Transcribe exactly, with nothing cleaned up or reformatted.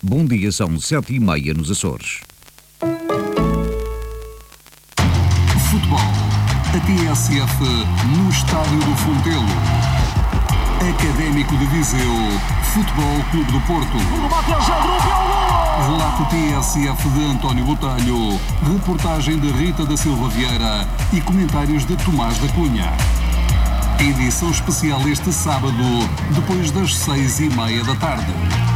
Bom dia, são sete e meia nos Açores. Futebol. A T S F no Estádio do Fontelo. Académico de Viseu. Futebol Clube do Porto. Relato T S F de António Botelho. Reportagem de Rita da Silva Vieira e comentários de Tomás da Cunha. Edição especial este sábado, depois das seis e meia da tarde.